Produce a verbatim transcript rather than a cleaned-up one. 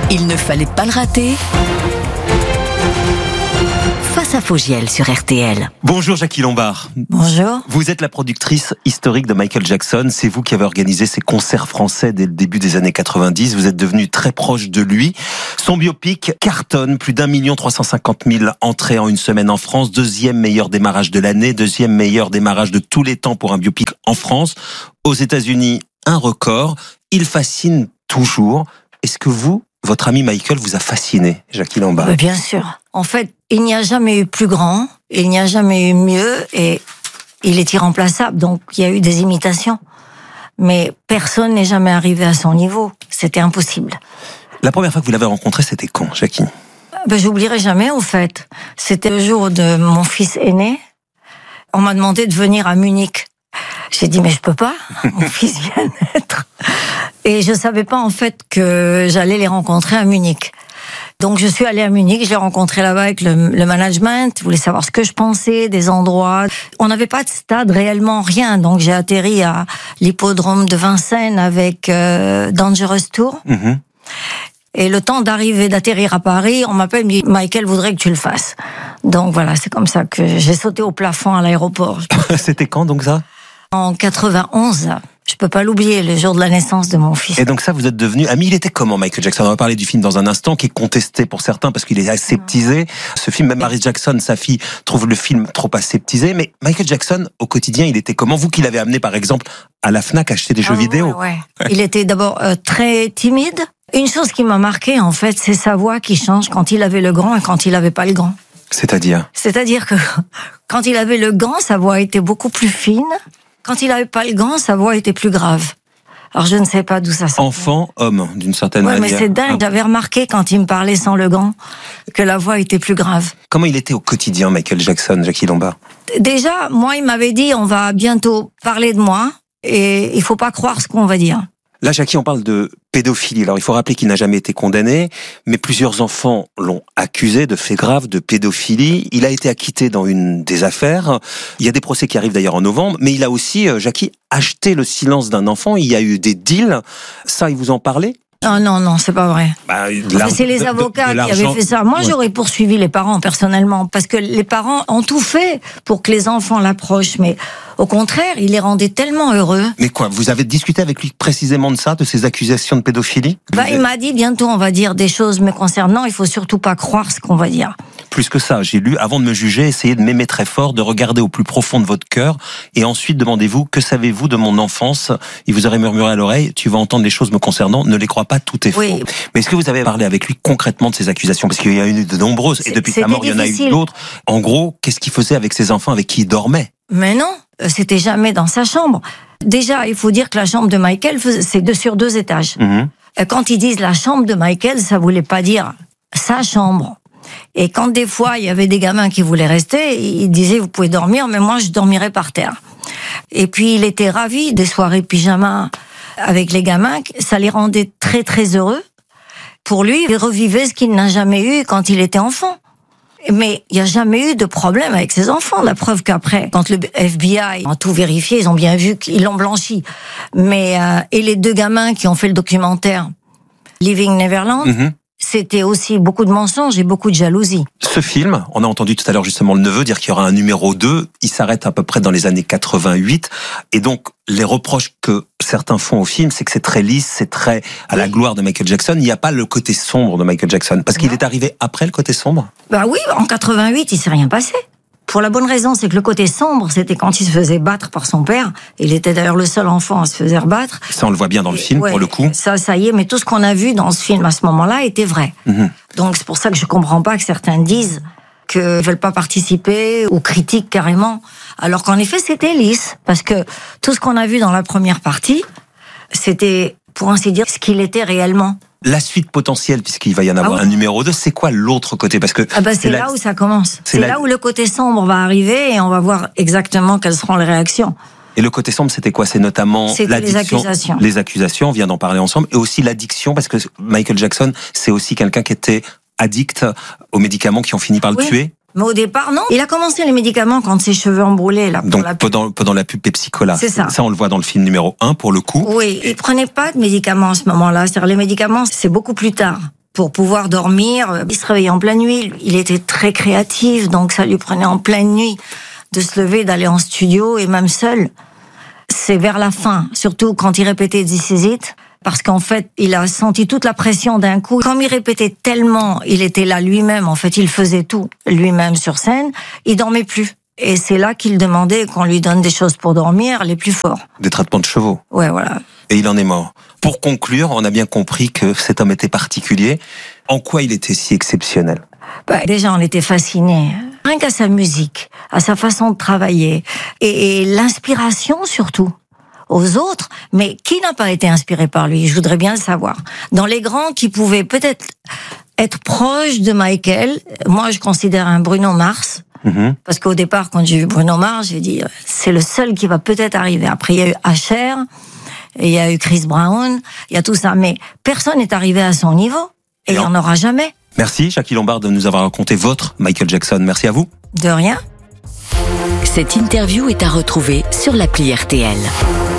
Il ne fallait pas le rater. Face à Fogiel sur R T L. Bonjour Jackie Lombard. Bonjour. Vous êtes la productrice historique de Michael Jackson. C'est vous qui avez organisé ces concerts français dès le début des années quatre-vingt-dix. Vous êtes devenu très proche de lui. Son biopic cartonne, plus d'un million trois cent cinquante mille entrées en une semaine en France. Deuxième meilleur démarrage de l'année, deuxième meilleur démarrage de tous les temps pour un biopic en France. Aux États-Unis, un record. Il fascine toujours. Est-ce que vous, votre ami Michael, vous a fasciné, Jackie Lombard? Bah, bien sûr. En fait, il n'y a jamais eu plus grand, il n'y a jamais eu mieux, et il est irremplaçable. Donc, il y a eu des imitations. Mais personne n'est jamais arrivé à son niveau. C'était impossible. La première fois que vous l'avez rencontré, c'était quand, Jackie? Ben, j'oublierai jamais, au fait. C'était le jour de mon fils aîné. On m'a demandé de venir à Munich. J'ai dit, mais je peux pas. Mon fils vient naître. Et je savais pas, en fait, que j'allais les rencontrer à Munich. Donc, je suis allée à Munich, je l'ai rencontré là-bas avec le, le management, je voulais savoir ce que je pensais, des endroits. On n'avait pas de stade, réellement rien. Donc, j'ai atterri à l'hippodrome de Vincennes avec euh, Dangerous Tour. Mm-hmm. Et le temps d'arriver, d'atterrir à Paris, on m'appelle, me dit, Michael voudrait que tu le fasses. Donc, voilà, c'est comme ça que j'ai sauté au plafond à l'aéroport. C'était quand, donc, ça? En quatre-vingt-onze. Je peux pas l'oublier, le jour de la naissance de mon fils. Et donc ça, vous êtes devenu ami. Il était comment, Michael Jackson? On va parler du film dans un instant, qui est contesté pour certains parce qu'il est aseptisé. Ce film, même Marie Jackson, sa fille, trouve le film trop aseptisé. Mais Michael Jackson, au quotidien, il était comment? Vous qui l'avez amené, par exemple, à la Fnac acheter des jeux ah, vidéo. Ouais, ouais. Il était d'abord euh, très timide. Une chose qui m'a marqué, en fait, c'est sa voix qui change quand il avait le grand et quand il avait pas le grand. C'est-à-dire? C'est-à-dire que quand il avait le gant, sa voix était beaucoup plus fine. Quand il avait pas le gant, sa voix était plus grave. Alors je ne sais pas d'où ça sort. Enfant, homme, d'une certaine ouais, manière. Mais c'est dingue, j'avais remarqué quand il me parlait sans le gant que la voix était plus grave. Comment il était au quotidien, Michael Jackson, Jackie Lombard? Déjà, moi, il m'avait dit, on va bientôt parler de moi et il faut pas croire ce qu'on va dire. Là, Jackie, on parle de pédophilie. Alors, il faut rappeler qu'il n'a jamais été condamné, mais plusieurs enfants l'ont accusé de faits graves de pédophilie. Il a été acquitté dans une des affaires. Il y a des procès qui arrivent d'ailleurs en novembre, mais il a aussi, Jackie, acheté le silence d'un enfant. Il y a eu des deals. Ça, il vous en parlait? Oh non, non, c'est pas vrai. Bah, enfin, c'est les avocats de, de, de qui avaient fait ça. Moi, ouais. J'aurais poursuivi les parents, personnellement, parce que les parents ont tout fait pour que les enfants l'approchent, mais au contraire, il les rendait tellement heureux. Mais quoi, vous avez discuté avec lui précisément de ça, de ces accusations de pédophilie? Bah, il m'a dit, bientôt on va dire des choses me concernant, il faut surtout pas croire ce qu'on va dire. Plus que ça, j'ai lu, avant de me juger, essayez de m'aimer très fort, de regarder au plus profond de votre cœur, et ensuite demandez-vous, que savez-vous de mon enfance? Il vous aurait murmuré à l'oreille, tu vas entendre des choses me concernant, ne les crois pas, tout est oui. faux. Mais est-ce que vous avez parlé avec lui concrètement de ces accusations? Parce qu'il y a eu de nombreuses, et depuis sa mort, il y en a eu d'autres. En gros, qu'est-ce qu'il faisait avec ses enfants avec qui il dormait? Mais non, c'était jamais dans sa chambre. Déjà, il faut dire que la chambre de Michael, c'est deux sur deux étages. Mmh. Quand ils disent la chambre de Michael, ça voulait pas dire sa chambre. Et quand des fois, il y avait des gamins qui voulaient rester, ils disaient, vous pouvez dormir, mais moi, je dormirai par terre. Et puis, il était ravi des soirées pyjama avec les gamins. Ça les rendait très, très heureux. Pour lui, il revivait ce qu'il n'a jamais eu quand il était enfant. Mais il n'y a jamais eu de problème avec ses enfants. La preuve qu'après, quand le F B I a tout vérifié, ils ont bien vu qu'ils l'ont blanchi. Mais euh, et les deux gamins qui ont fait le documentaire Living Neverland, mm-hmm. C'était aussi beaucoup de mensonges et beaucoup de jalousie. Ce film, on a entendu tout à l'heure justement le neveu dire qu'il y aura un numéro deux, il s'arrête à peu près dans les années quatre-vingt-huit, et donc les reproches que certains font au film, c'est que c'est très lisse, c'est très à la gloire de Michael Jackson, il n'y a pas le côté sombre de Michael Jackson, parce qu'il est arrivé après le côté sombre? Bah oui, en quatre-vingt-huit, il s'est rien passé. Pour la bonne raison, c'est que le côté sombre, c'était quand il se faisait battre par son père. Il était d'ailleurs le seul enfant à se faire battre. Ça, on le voit bien dans le film, ouais, pour le coup. Ça, ça y est, mais tout ce qu'on a vu dans ce film à ce moment-là était vrai. Mm-hmm. Donc c'est pour ça que je comprends pas que certains disent qu'ils veulent pas participer ou critiquent carrément. Alors qu'en effet, c'était lisse. Parce que tout ce qu'on a vu dans la première partie, c'était, pour ainsi dire, ce qu'il était réellement. La suite potentielle, puisqu'il va y en avoir ah oui. un numéro deux, c'est quoi l'autre côté? Parce que ah bah c'est, c'est là la... où ça commence. C'est, c'est la... là où le côté sombre va arriver et on va voir exactement quelles seront les réactions. Et le côté sombre, c'était quoi? C'est notamment c'était l'addiction. Les accusations. Les accusations, on vient d'en parler ensemble. Et aussi l'addiction, parce que Michael Jackson, c'est aussi quelqu'un qui était addict aux médicaments qui ont fini par le oui. tuer. Mais au départ, non. Il a commencé les médicaments quand ses cheveux embroulaient. Là, pour Donc la pub. pendant, pendant la pub Pepsi-Cola. C'est ça. Ça, on le voit dans le film numéro un, pour le coup. Oui, il prenait pas de médicaments à ce moment-là. C'est-à-dire les médicaments, c'est beaucoup plus tard. pour pouvoir dormir. Il se réveillait en pleine nuit. Il était très créatif, donc ça lui prenait en pleine nuit de se lever, d'aller en studio, et même seul. C'est vers la fin, surtout quand il répétait This Is It, parce qu'en fait, il a senti toute la pression d'un coup. Comme il répétait tellement, il était là lui-même, en fait, il faisait tout lui-même sur scène, il dormait plus. Et c'est là qu'il demandait qu'on lui donne des choses pour dormir, les plus forts. Des traitements de chevaux. Ouais, voilà. Et il en est mort. Pour conclure, on a bien compris que cet homme était particulier. En quoi il était si exceptionnel ? Bah, déjà, on était fascinés. Rien qu'à sa musique, à sa façon de travailler. Et, et l'inspiration, surtout, aux autres. Mais qui n'a pas été inspiré par lui ? Je voudrais bien le savoir. Dans les grands qui pouvaient peut-être être proches de Michael, moi, je considère un Bruno Mars. Mmh. Parce qu'au départ, quand j'ai vu Bruno Mars, j'ai dit, c'est le seul qui va peut-être arriver. Après, il y a eu Asher, et il y a eu Chris Brown, il y a tout ça. Mais personne n'est arrivé à son niveau. Et il n'y en aura jamais. Merci, Jackie Lombard, de nous avoir raconté votre Michael Jackson. Merci à vous. De rien. Cette interview est à retrouver sur l'appli R T L.